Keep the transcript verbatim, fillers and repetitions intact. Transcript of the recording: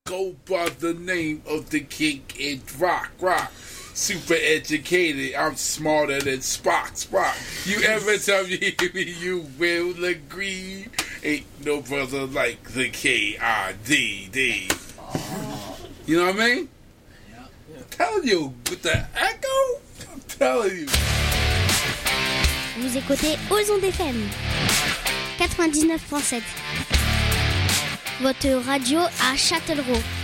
go by the name of the king in rock, rock. Super educated, I'm smarter than Spock, Spock. You ever tell me you will agree? Ain't no brother like the K I D D. You know what I mean? Yeah. I'm telling you, with the echo, I'm telling you. Vous écoutez Aux Ondes F M quatre-vingt-dix-neuf point sept. Votre radio à Châtellerault.